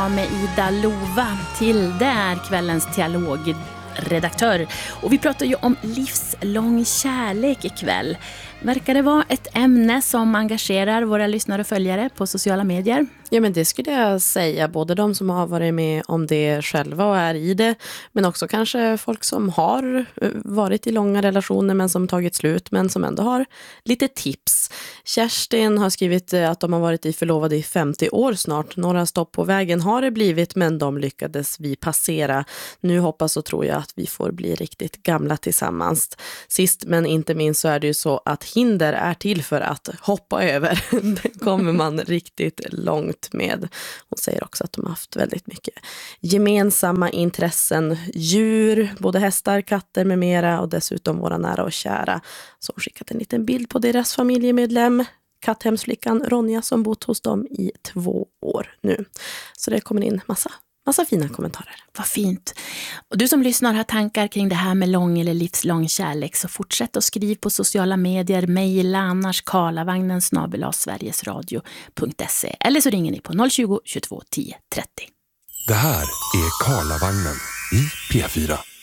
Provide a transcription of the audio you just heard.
jag med Ida Lova. Till det är kvällens teologredaktör. Och vi pratar ju om livslång kärlek ikväll. Verkar det vara ett ämne som engagerar våra lyssnare och följare på sociala medier? Ja, men det skulle jag säga. Både de som har varit med om det själva och är i det. Men också kanske folk som har varit i långa relationer men som tagit slut. Men som ändå har lite tips. Kerstin har skrivit att de har varit i förlovade i 50 år snart. Några stopp på vägen har det blivit, men de lyckades vi passera. Nu hoppas och tror jag att vi får bli riktigt gamla tillsammans. Sist men inte minst så är det ju så att hinder är till för att hoppa över. Det kommer man riktigt långt med. Hon säger också att de har haft väldigt mycket gemensamma intressen. Djur, både hästar, katter med mera, och dessutom våra nära och kära. Så hon skickat en liten bild på deras familjemedlem, katthemsflickan Ronja, som bott hos dem i 2 år nu. Så det kommer in massa fina kommentarer. Vad fint. Och du som lyssnar har tankar kring det här med lång eller livslång kärlek, så fortsätt att skriva på sociala medier, mejla annars karlavagnen@sverigesradio.se, eller så ringer ni på 020 22 10 30. Det här är Karlavagnen i P4.